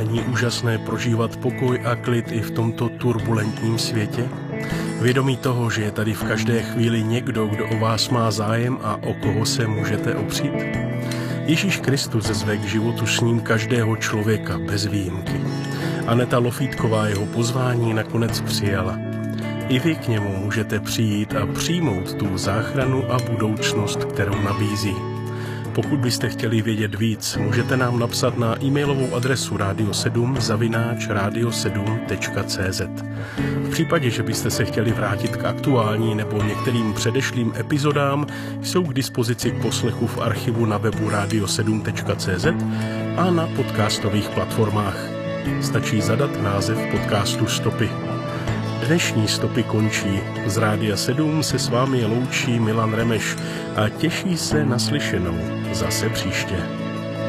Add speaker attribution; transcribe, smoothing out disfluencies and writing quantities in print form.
Speaker 1: není úžasné prožívat pokoj a klid i v tomto turbulentním světě? Vědomí toho, že je tady v každé chvíli někdo, kdo o vás má zájem a o koho se můžete opřít? Ježíš Kristus zve k životu s ním každého člověka bez výjimky. Aneta Lofítková jeho pozvání nakonec přijala. I vy k němu můžete přijít a přijmout tu záchranu a budoucnost, kterou nabízí. Pokud byste chtěli vědět víc, můžete nám napsat na e-mailovou adresu radio7@radio7.cz. V případě, že byste se chtěli vrátit k aktuální nebo některým předešlým epizodám, jsou k dispozici k poslechu v archivu na webu radio7.cz a na podcastových platformách. Stačí zadat název podcastu Stopy. Dnešní Stopy končí. Z Rádia 7 se s vámi loučí Milan Remeš a těší se na slyšenou zase příště.